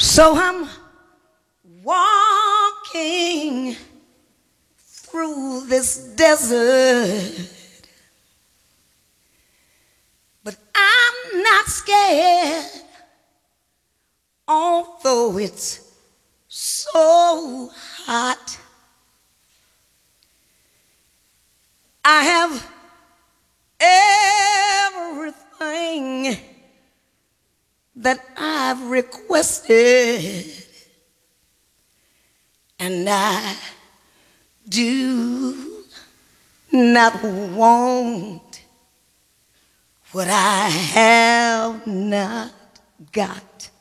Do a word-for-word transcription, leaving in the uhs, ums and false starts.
So I'm walking through this desert, but I'm not scared, although it's so hot. I have everything that I've requested, and I do not want what I have not got.